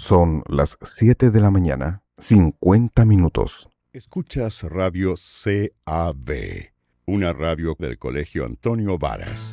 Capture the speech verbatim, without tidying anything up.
Son las siete de la mañana, cincuenta minutos. Escuchas Radio C A B, una radio del Colegio Antonio Varas.